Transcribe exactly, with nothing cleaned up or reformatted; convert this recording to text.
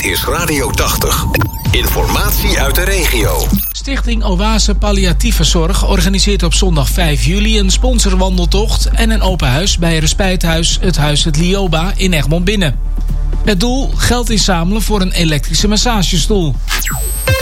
Dit is Radio tachtig. Informatie uit de regio. Stichting Oase Palliatieve Zorg organiseert op zondag vijf juli een sponsorwandeltocht en een open huis bij Respijthuis, het Huis het Lioba in Egmond Binnen. Het doel: geld inzamelen voor een elektrische massagestoel.